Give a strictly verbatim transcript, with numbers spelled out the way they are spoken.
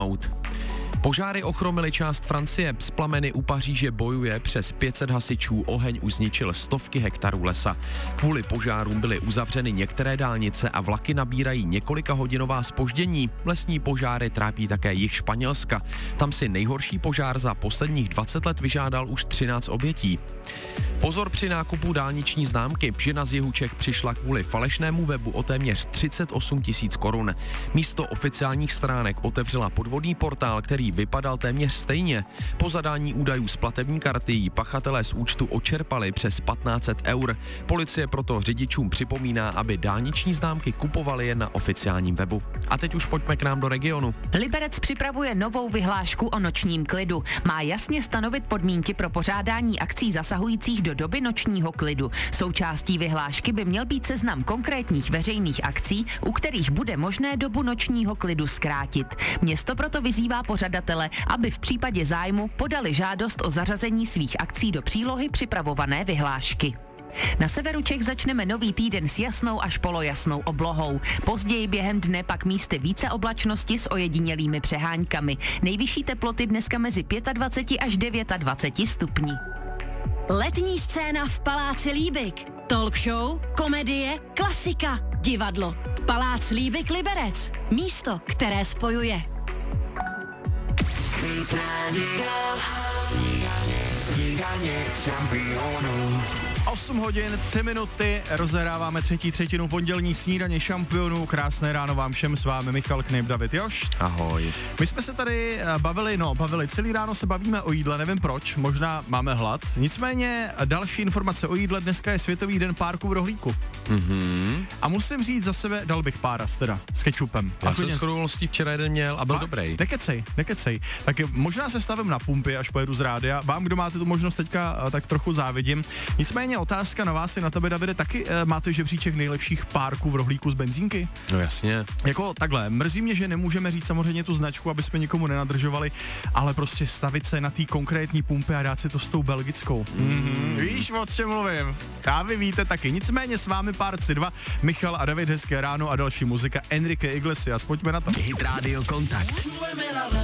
Požáry ochromily část Francie, s plameny u Paříže bojuje přes pět set hasičů, oheň už zničil stovky hektarů lesa. Kvůli požárům byly uzavřeny některé dálnice a vlaky nabírají několika hodinová zpoždění. Lesní požáry trápí také jih Španělska. Tam si nejhorší požár za posledních dvacet let vyžádal už třináct obětí. Pozor při nákupu dálniční známky. Žena z jihu Čech přišla kvůli falešnému webu o téměř třicet osm tisíc korun. Místo oficiálních stránek otevřela podvodný portál, který vypadal téměř stejně. Po zadání údajů z platební karty jí pachatelé z účtu očerpali přes patnáct set eur. Policie proto řidičům připomíná, aby dálniční známky kupovali jen na oficiálním webu. A teď už pojďme k nám do regionu. Liberec připravuje novou vyhlášku o nočním klidu. Má jasně stanovit podmínky pro pořádání akcí zasahujících do doby nočního klidu. Součástí vyhlášky by měl být seznam konkrétních veřejných akcí, u kterých bude možné dobu nočního klidu zkrátit. Město proto vyzývá pořadatele, aby v případě zájmu podali žádost o zařazení svých akcí do přílohy připravované vyhlášky. Na severu Čech začneme nový týden s jasnou až polojasnou oblohou. Později během dne pak místy více oblačnosti s ojedinělými přeháňkami. Nejvyšší teploty dneska mezi dvacet pět až dvacet devět stupní. Letní scéna v Paláci Líbik. Talk show, komedie, klasika, divadlo. Palác Líbik Liberec. Místo, které spojuje. osm hodin, tři minuty, rozehráváme třetí třetinu pondělní snídaně šampionů. Krásné ráno vám všem, s vámi Michal Knip, David Jošt. Ahoj. My jsme se tady bavili, no bavili, celý ráno se bavíme o jídle, nevím proč, možná máme hlad. Nicméně další informace o jídle, dneska je Světový den párku v rohlíku. Mhm. A musím říct za sebe, dal bych páras teda, s kečupem. Já jsem s okolností včera jeden měl a byl Fakt? dobrý. Nekecej, nekecej. Tak možná se stavím na pumpy, až pojedu z rádia. Vám, kdo máte tu možnost teďka, tak trochu závidím. Nicméně otázka na vás i na tebe, Davide, taky e, máte žebříček nejlepších párků v rohlíku z benzínky? No jasně. Jako takhle, mrzí mě, že nemůžeme říct samozřejmě tu značku, aby jsme nikomu nenadržovali, ale prostě stavit se na té konkrétní pumpy a dát si to s tou belgickou. Mm-hmm. Víš, o čem mluvím? A vy víte taky. Nicméně s vámi Párci dva, Michal a David, hezké ráno a další muzika Enrique Iglesias. Pojďme na to. Hit Radio Kontakt.